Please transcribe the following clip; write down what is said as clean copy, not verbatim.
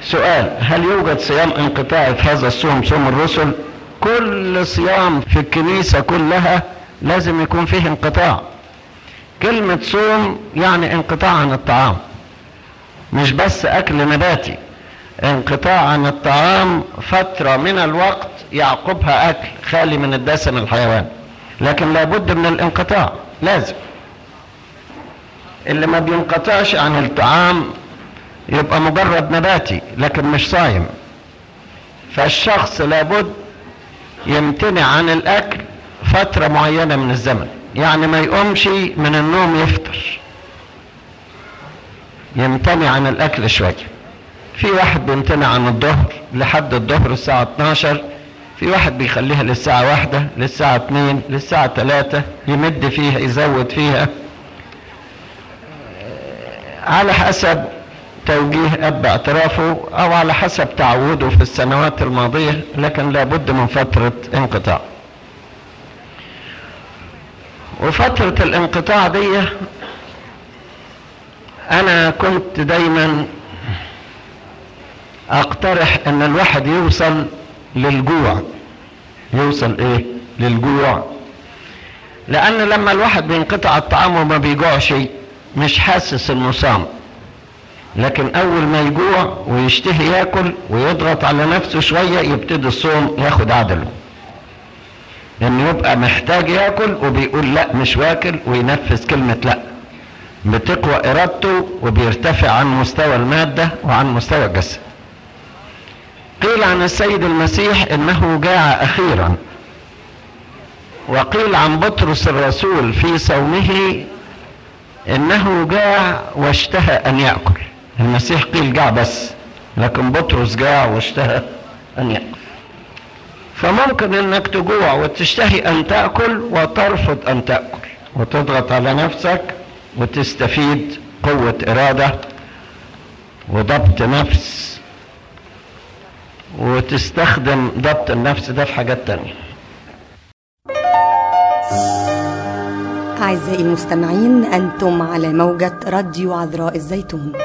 سؤال: هل يوجد صيام انقطاعي في هذا الصوم، صوم الرسل؟ كل صيام في الكنيسة كلها لازم يكون فيه انقطاع. كلمة صوم يعني انقطاع عن الطعام، مش بس أكل نباتي. انقطاع عن الطعام فترة من الوقت يعقبها أكل خالي من الدسم الحيواني، لكن لابد من الانقطاع لازم. اللي ما بينقطعش عن الطعام يبقى مجرد نباتي لكن مش صايم. فالشخص لابد يمتنع عن الأكل فترة معينة من الزمن، يعني ما يقومش من النوم يفطر، يمتنع عن الأكل شوية. في واحد بيمتنع عن الظهر لحد الظهر الساعة 12، في واحد بيخليها للساعة 1، للساعة 2، للساعة 3، يمد فيها يزود فيها على حسب توجيه أب اعترافه أو على حسب تعوده في السنوات الماضية، لكن لابد من فترة انقطاع. وفترة الانقطاع دي أنا كنت دايما أقترح أن الواحد يوصل للجوع. يوصل إيه؟ للجوع. لأن لما الواحد بينقطع الطعام وما بيجوعش مش حاسس إنه صام، لكن أول ما يجوع ويشتهي ياكل ويضغط على نفسه شوية يبتدي الصوم ياخد عدله، لأنه يبقى محتاج ياكل وبيقول لا مش واكل وينفذ كلمة لا، بتقوى إرادته وبيرتفع عن مستوى المادة وعن مستوى الجسد. قيل عن السيد المسيح إنه جاع أخيرا، وقيل عن بطرس الرسول في صومه إنه جاع واشتهى أن يأكل. المسيح قيل جاع بس، لكن بطرس جاع واشتهى أن يأكل. فممكن إنك تجوع وتشتهي أن تأكل وترفض أن تأكل وتضغط على نفسك وتستفيد قوة إرادة وضبط نفس، وتستخدم ضبط النفس ده في حاجات تانية. أعزائي المستمعين، أنتم على موجة راديو عذراء الزيتون.